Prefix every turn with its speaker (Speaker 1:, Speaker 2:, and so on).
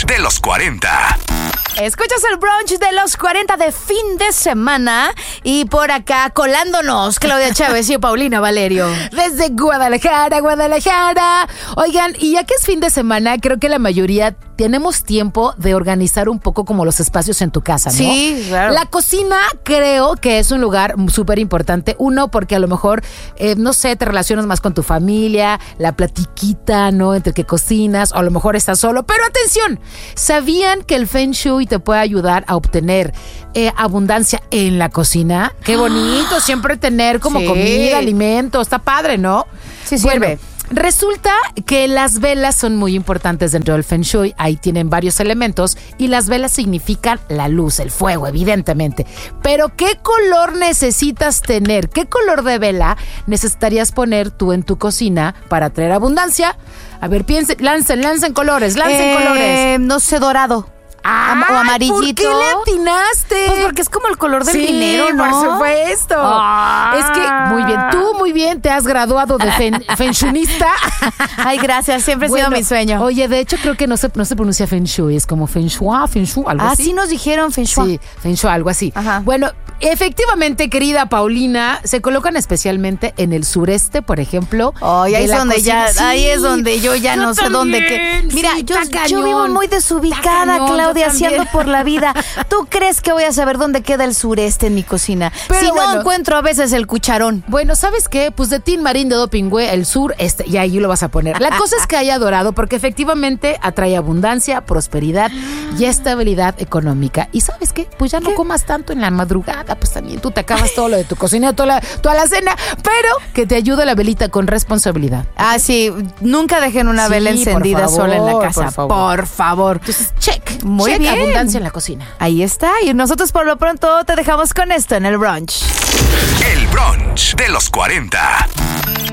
Speaker 1: de los 40.
Speaker 2: Escuchas el brunch de los 40 de fin de semana y por acá colándonos Claudia Chávez y Paulina Valerio.
Speaker 3: Desde Guadalajara. Oigan, y ya que es fin de semana, creo que la mayoría tenemos tiempo de organizar un poco como los espacios en tu casa, ¿no?
Speaker 2: Sí, claro.
Speaker 3: La cocina creo que es un lugar súper importante. Uno, porque a lo mejor, no sé, te relacionas más con tu familia, la platiquita, ¿no? Entre que cocinas, o a lo mejor estás solo. Pero atención, ¿sabían que el Feng Shui te puede ayudar a obtener abundancia en la cocina? Qué bonito siempre tener como comida, alimento. Está padre, ¿no?
Speaker 2: Sí, sirve.
Speaker 3: Bueno, resulta que las velas son muy importantes dentro del Feng Shui. Ahí tienen varios elementos y las velas significan la luz, el fuego, evidentemente. Pero ¿qué color necesitas tener? ¿Qué color de vela necesitarías poner tú en tu cocina para traer abundancia? A ver, piensen, lancen colores, colores.
Speaker 2: No sé, dorado. O amarillito.
Speaker 3: ¿Por qué le atinaste?
Speaker 2: Pues porque es como el color del dinero, ¿no?
Speaker 3: Por supuesto. Es que, muy bien, te has graduado de Feng Shuista.
Speaker 2: Ay, gracias, siempre ha sido mi sueño.
Speaker 3: Oye, de hecho, creo que no se pronuncia Feng Shui, es como Feng Shui, algo así.
Speaker 2: Sí nos dijeron Feng Shui.
Speaker 3: Sí, Feng Shui, algo así.
Speaker 2: Ajá.
Speaker 3: Bueno, efectivamente, querida Paulina, se colocan especialmente en el sureste, por ejemplo.
Speaker 2: Ahí es donde
Speaker 3: cocina.
Speaker 2: ahí es donde yo ya no sé dónde qué. Mira,
Speaker 3: sí,
Speaker 2: yo vivo muy desubicada, Claudia, ando por la vida. ¿Tú crees que voy a saber dónde queda el sureste en mi cocina?
Speaker 3: Pero
Speaker 2: si
Speaker 3: bueno,
Speaker 2: no encuentro a veces el cucharón.
Speaker 3: Bueno, ¿sabes qué? Pues de Tin Marín de Dopingüe, el sur, y ahí lo vas a poner. La cosa es que haya dorado porque efectivamente atrae abundancia, prosperidad y estabilidad económica. ¿Y sabes qué? Pues ya no comas tanto en la madrugada, pues también tú te acabas todo lo de tu cocina, toda la cena, pero que te ayude la velita con responsabilidad.
Speaker 2: Sí, nunca dejen una vela encendida sola en la casa.
Speaker 3: Por favor.
Speaker 2: Entonces, check.
Speaker 3: Muy
Speaker 2: bien.
Speaker 3: Abundancia en la cocina.
Speaker 2: Ahí está. Y nosotros por lo pronto te dejamos con esto en el brunch.
Speaker 1: El brunch de los 40.